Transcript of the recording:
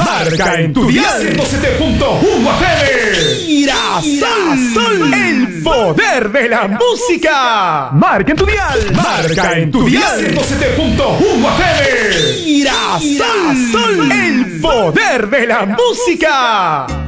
Marca en tu dial 107.1 FM. Girasol, el poder de la música. Marca en tu dial. Marca en tu dial 107.1 FM. Girasol, el poder de la música.